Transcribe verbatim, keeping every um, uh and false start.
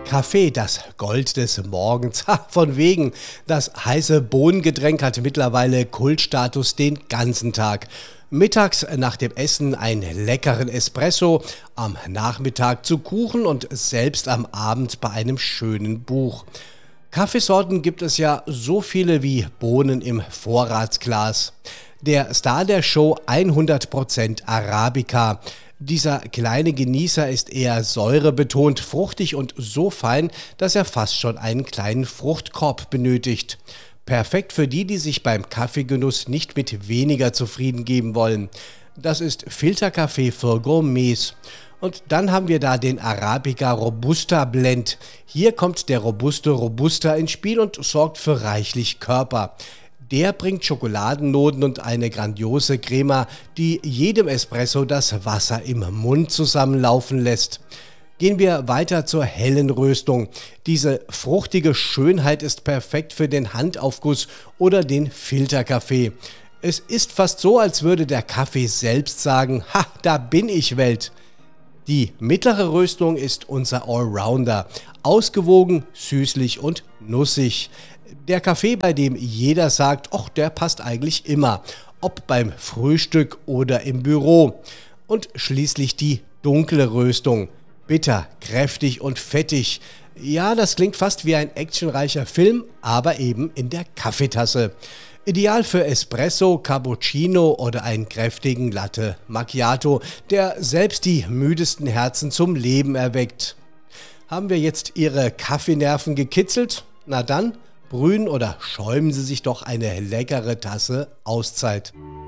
Kaffee, das Gold des Morgens. Ha, von wegen. Das heiße Bohnengetränk hat mittlerweile Kultstatus den ganzen Tag. Mittags nach dem Essen einen leckeren Espresso, am Nachmittag zu Kuchen und selbst am Abend bei einem schönen Buch. Kaffeesorten gibt es ja so viele wie Bohnen im Vorratsglas. Der Star der Show hundert Prozent Arabica. Dieser kleine Genießer ist eher säurebetont, fruchtig und so fein, dass er fast schon einen kleinen Fruchtkorb benötigt. Perfekt für die, die sich beim Kaffeegenuss nicht mit weniger zufrieden geben wollen. Das ist Filterkaffee für Gourmets. Und dann haben wir da den Arabica Robusta Blend. Hier kommt der robuste Robusta ins Spiel und sorgt für reichlich Körper. Der bringt Schokoladennoten und eine grandiose Crema, die jedem Espresso das Wasser im Mund zusammenlaufen lässt. Gehen wir weiter zur hellen Röstung. Diese fruchtige Schönheit ist perfekt für den Handaufguss oder den Filterkaffee. Es ist fast so, als würde der Kaffee selbst sagen: Ha, da bin ich Welt. Die mittlere Röstung ist unser Allrounder. Ausgewogen, süßlich und nussig. Der Kaffee, bei dem jeder sagt, ach, der passt eigentlich immer. Ob beim Frühstück oder im Büro. Und schließlich die dunkle Röstung. Bitter, kräftig und fettig. Ja, das klingt fast wie ein actionreicher Film, aber eben in der Kaffeetasse. Ideal für Espresso, Cappuccino oder einen kräftigen Latte Macchiato, der selbst die müdesten Herzen zum Leben erweckt. Haben wir jetzt Ihre Kaffeenerven gekitzelt? Na dann, brühen oder schäumen Sie sich doch eine leckere Tasse Auszeit.